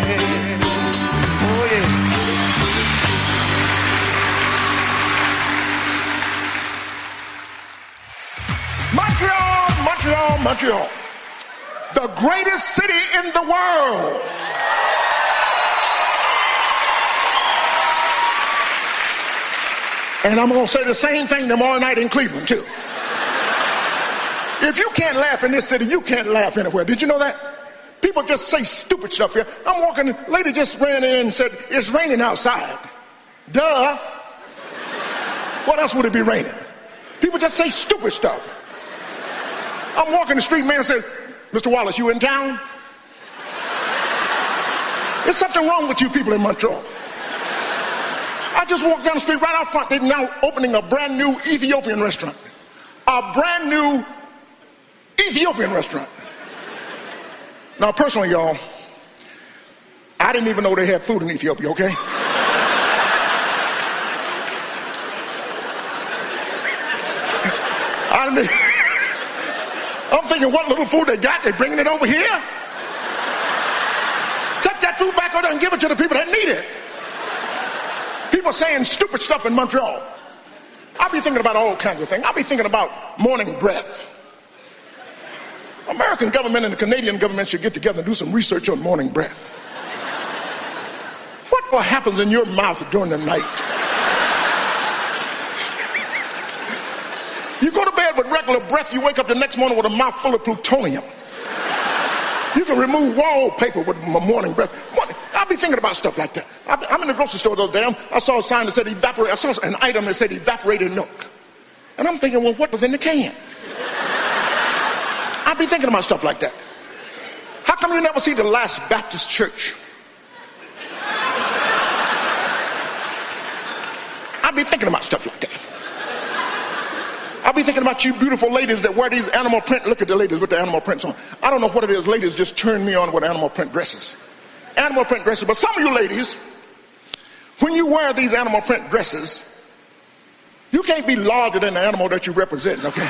Oh, yeah. Montreal, Montreal, Montreal. The greatest city in the world. And I'm going to say the same thing tomorrow night in Cleveland, too. If you can't laugh in this city, you can't laugh anywhere. Did you know that? People just say stupid stuff here. I'm walking, the lady just ran in and said, it's raining outside. Duh. What else would it be raining? People just say stupid stuff. I'm walking the street, man says, Mr. Wallace, you in town? There's something wrong with you people in Montreal. I just walked down the street right out front. They're now opening a brand new Ethiopian restaurant. A brand new Ethiopian restaurant. Now, personally, y'all, I didn't even know they had food in Ethiopia, okay? I'm thinking, what little food they got, they bringing it over here? Take that food back over there and give it to the people that need it. People saying stupid stuff in Montreal. I'll be thinking about all kinds of things. I'll be thinking about morning breath. American government and the Canadian government should get together and do some research on morning breath. What happens in your mouth during the night? You go to bed with regular breath, you wake up the next morning with a mouth full of plutonium. You can remove wallpaper with morning breath. I'll be thinking about stuff like that. I'm in the grocery store the other day. I saw a sign that said evaporate. I saw an item that said evaporated milk. And I'm thinking, well, what was in the can? I'll be thinking about stuff like that. How come you never see the Last Baptist Church? I'll be thinking about stuff like that. I'll be thinking about you beautiful ladies that wear these animal print. Look at the ladies with the animal prints on. I don't know what it is. Ladies just turn me on with animal print dresses. Animal print dresses. But some of you ladies, when you wear these animal print dresses, you can't be larger than the animal that you represent, okay?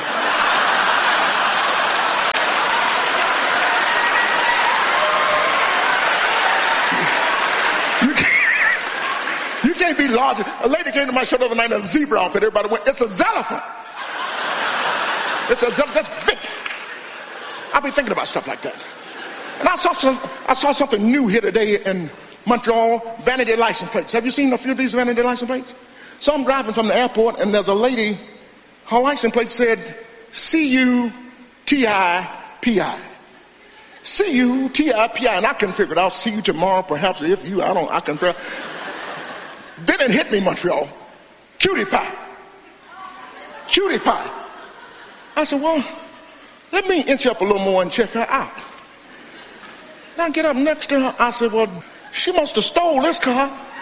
You can't be larger. A lady came to my show the other night in a zebra outfit. Everybody went, it's a xylophone. It's a xylophone. That's big. I'll be thinking about stuff like that. And I saw something new here today in Montreal, vanity license plates. Have you seen a few of these vanity license plates? So I'm driving from the airport and there's a lady, her license plate said C-U-T-I-P-I. C-U-T-I-P-I. And I couldn't figure it out. See you tomorrow, perhaps if you, I can figure. Then it hit me, Montreal. Cutie pie. Cutie pie. I said, well, let me inch up a little more and check her out. And I get up next to her. I said, well, she must have stole this car.